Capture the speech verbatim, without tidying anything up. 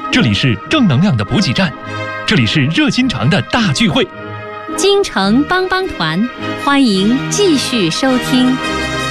这里是正能量的补给站，这里是热心肠的大聚会。 京城帮帮团，欢迎继续收听。